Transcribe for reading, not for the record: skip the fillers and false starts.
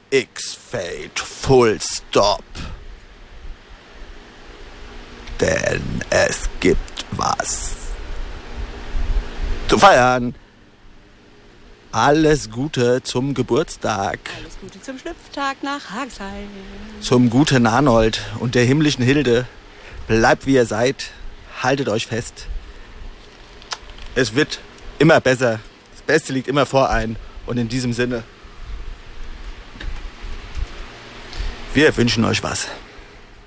X-Fade Full Stop. Denn es gibt was zu feiern. Alles Gute zum Geburtstag. Alles Gute zum Schlüpftag nach Hagesheim. Zum guten Arnold und der himmlischen Hilde. Bleibt wie ihr seid. Haltet euch fest. Es wird immer besser. Das Beste liegt immer vor ein. Und in diesem Sinne, wir wünschen euch was.